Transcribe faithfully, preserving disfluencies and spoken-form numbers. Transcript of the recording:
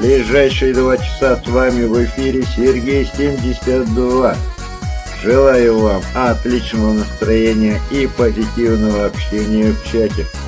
ближайшие два часа с вами в эфире Сергей семьдесят два. Желаю вам отличного настроения и позитивного общения в чате.